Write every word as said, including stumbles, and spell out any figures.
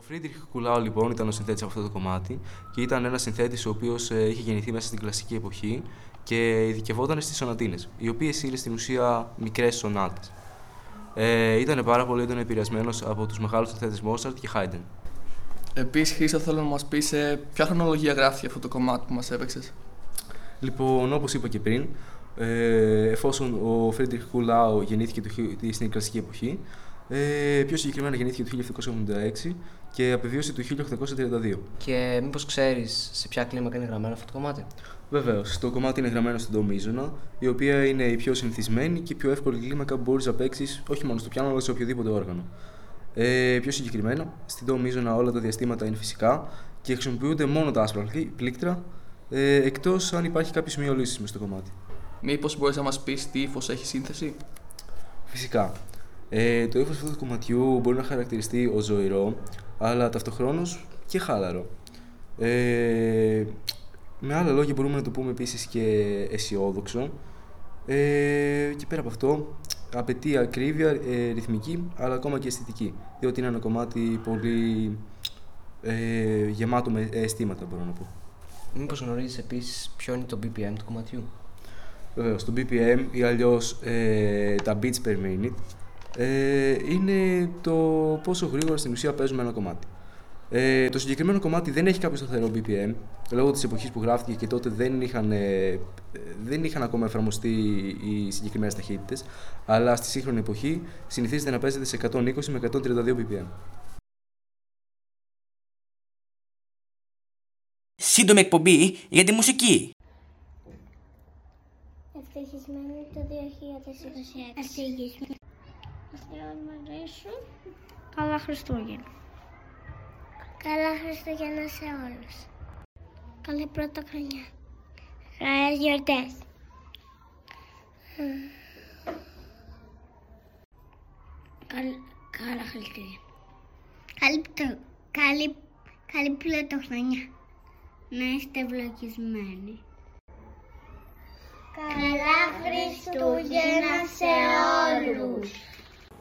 Ο Φρίντριχ Κουλάου λοιπόν ήταν ο συνθέτης από αυτό το κομμάτι και ήταν ένας συνθέτης ο οποίος ε, είχε γεννηθεί μέσα στην κλασική εποχή και ειδικευόταν στις σονατίνες, οι οποίες είναι στην ουσία μικρές σονάτες. Ε, ήταν πάρα πολύ έντονα επηρεασμένος από τους μεγάλους συνθέτες Μότσαρτ και Χάιντεν. Επίσης, Χρήστο, θέλω να μας πεις σε ποια χρονολογία γράφτηκε αυτό το κομμάτι που μας έπαιξες. Λοιπόν, όπως είπα και πριν, ε, εφόσον ο Φρίντριχ Κουλάου γεννήθηκε το, στην κλασική εποχή, ε, πιο συγκεκριμένα γεννήθηκε το χίλια επτακόσια εβδομήντα έξι και απεβίωσε το χίλια οκτακόσια τριάντα δύο. Και μήπως ξέρεις σε ποια κλίμακα είναι γραμμένο αυτό το κομμάτι? Βεβαίως, το κομμάτι είναι γραμμένο στην ντο μείζωνα, η οποία είναι η πιο συνηθισμένη και η πιο εύκολη κλίμακα που μπορείς να παίξεις όχι μόνο στο πιάνο αλλά σε οποιοδήποτε όργανο. Ε, πιο συγκεκριμένα, στην ντο μείζωνα όλα τα διαστήματα είναι φυσικά και χρησιμοποιούνται μόνο τα άσπρα πλήκτρα, ε, εκτός αν υπάρχει κάποιο σημείο λύσης μες στο κομμάτι. Μήπως μπορείς να μας πεις τι ύφος έχει σύνθεση? Φυσικά. Ε, το ύφος αυτού του κομματιού μπορεί να χαρακτηριστεί ως ζωηρό, αλλά ταυτοχρόνως και χάλαρο. Ε, με άλλα λόγια μπορούμε να το πούμε επίσης και αισιόδοξο. Ε, και πέρα από αυτό, απαιτεί ακρίβεια, ε, ρυθμική, αλλά ακόμα και αισθητική, διότι είναι ένα κομμάτι πολύ ε, γεμάτο με αισθήματα, μπορώ να πω. Μήπως γνωρίζεις επίσης ποιο είναι το μπι πι εμ του κομματιού? Βεβαίως, το μπι πι εμ ή αλλιώς ε, τα beats per minute ε, είναι το πόσο γρήγορα στην ουσία παίζουμε ένα κομμάτι. Ε, το συγκεκριμένο κομμάτι δεν έχει κάποιο σταθερό μπι πι εμ, λόγω της εποχής που γράφτηκε και τότε δεν είχαν, ε, δεν είχαν ακόμα εφαρμοστεί οι συγκεκριμένες ταχύτητες, αλλά στη σύγχρονη εποχή συνηθίζεται να παίζεται σε εκατόν είκοσι με εκατόν τριάντα δύο μπι πι εμ. Σύντομη εκπομπή για τη μουσική. Ευτυχισμένη το δύο χιλιάδες είκοσι έξι. Ευτυχισμένη. Θεός μ' αρέσουν. Καλά Χριστούγεννα. Καλά Χριστούγεννα σε όλους. Καλή πρωτοχρονιά. Καλές γιορτές. Καλ, καλά Χριστούγεννα. Καλή, καλή, καλή πρωτοχρονιά. Να είστε ευλογισμένοι. Καλά Χριστούγεννα σε όλους!